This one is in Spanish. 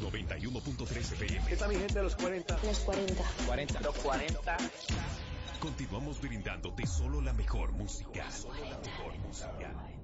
91.3 FM. ¿Qué tal mi gente de los 40? Los 40. 40. Los 40. Continuamos brindándote solo la mejor música. Solo la mejor música.